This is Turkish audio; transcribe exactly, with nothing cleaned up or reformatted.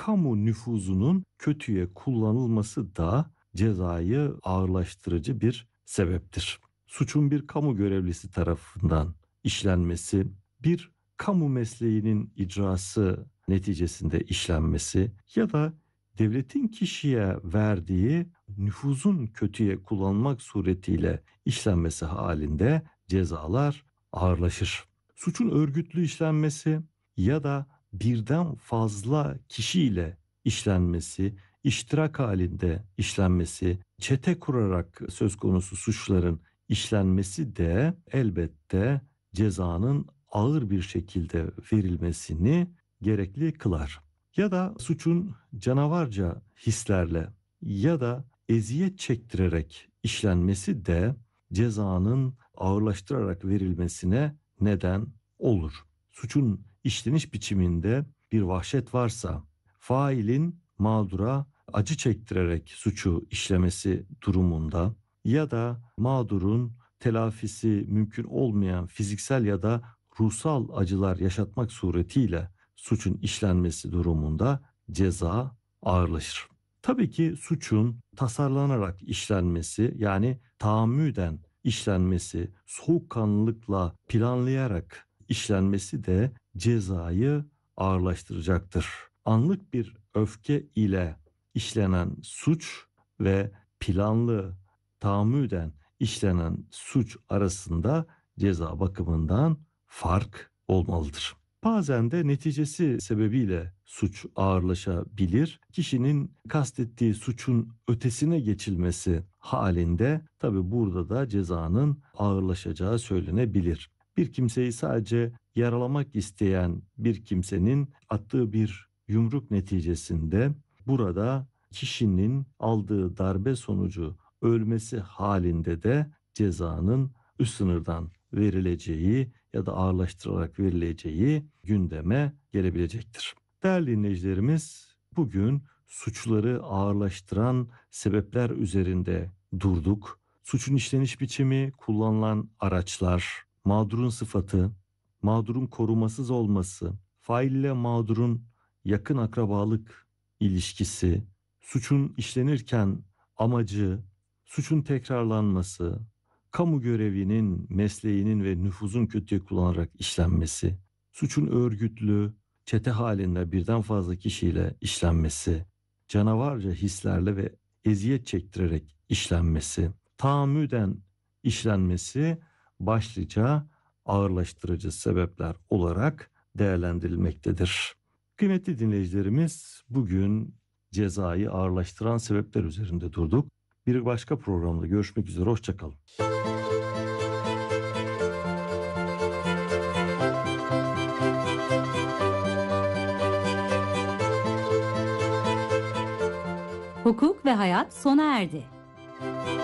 kamu nüfuzunun kötüye kullanılması da cezayı ağırlaştırıcı bir sebeptir. Suçun bir kamu görevlisi tarafından işlenmesi, bir kamu mesleğinin icrası neticesinde işlenmesi ya da devletin kişiye verdiği nüfuzun kötüye kullanılmak suretiyle işlenmesi halinde cezalar ağırlaşır. Suçun örgütlü işlenmesi ya da birden fazla kişiyle işlenmesi, iştirak halinde işlenmesi, çete kurarak söz konusu suçların işlenmesi de elbette cezanın ağır bir şekilde verilmesini gerekli kılar. Ya da suçun canavarca hislerle ya da eziyet çektirerek işlenmesi de cezanın ağırlaştırarak verilmesine neden olur. Suçun işleniş biçiminde bir vahşet varsa, failin mağdura acı çektirerek suçu işlemesi durumunda ya da mağdurun telafisi mümkün olmayan fiziksel ya da ruhsal acılar yaşatmak suretiyle suçun işlenmesi durumunda ceza ağırlaşır. Tabii ki suçun tasarlanarak işlenmesi, yani tahammüden işlenmesi, soğukkanlılıkla planlayarak işlenmesi de cezayı ağırlaştıracaktır. Anlık bir öfke ile işlenen suç ve planlı, tahammüden işlenen suç arasında ceza bakımından fark olmalıdır. Bazen de neticesi sebebiyle suç ağırlaşabilir. Kişinin kastettiği suçun ötesine geçilmesi halinde tabii burada da cezanın ağırlaşacağı söylenebilir. Bir kimseyi sadece yaralamak isteyen bir kimsenin attığı bir yumruk neticesinde burada kişinin aldığı darbe sonucu ölmesi halinde de cezanın üst sınırdan verileceği ya da ağırlaştırılarak verileceği gündeme gelebilecektir. Değerli dinleyicilerimiz, bugün suçları ağırlaştıran sebepler üzerinde durduk. Suçun işleniş biçimi, kullanılan araçlar, mağdurun sıfatı, mağdurun korumasız olması, fail ile mağdurun yakın akrabalık ilişkisi, suçun işlenirken amacı, suçun tekrarlanması, kamu görevinin, mesleğinin ve nüfuzun kötüye kullanarak işlenmesi, suçun örgütlü, çete halinde birden fazla kişiyle işlenmesi, canavarca hislerle ve eziyet çektirerek işlenmesi, tahammüden işlenmesi başlıca ağırlaştırıcı sebepler olarak değerlendirilmektedir. Kıymetli dinleyicilerimiz, bugün cezayı ağırlaştıran sebepler üzerinde durduk. Bir başka programda görüşmek üzere, hoşça kalın. Hukuk ve Hayat sona erdi.